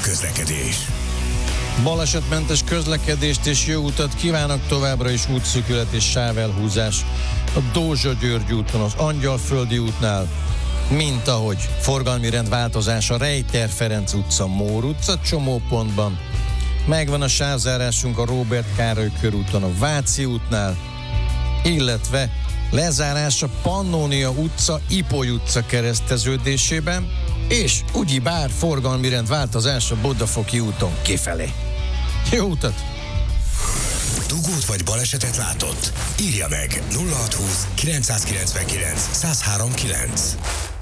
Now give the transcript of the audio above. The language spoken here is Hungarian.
közlekedés. Balesetmentes közlekedést és jó utat kívánok, továbbra is útszűkület és sávelhúzás a Dózsa-György úton, az Angyalföldi útnál, mint ahogy forgalmi rendváltozás a Rejter Ferenc utca, Mór utca csomópontban. Megvan a sávzárásunk a Róbert Károly körúton, a Váci útnál, illetve lezárás a Pannónia utca, Ipoly utca kereszteződésében, és ugyebár forgalmi rendváltozás a Bodafoki úton kifelé. Jó utat! Dugót vagy balesetet látott? Írja meg 0620 999 1039.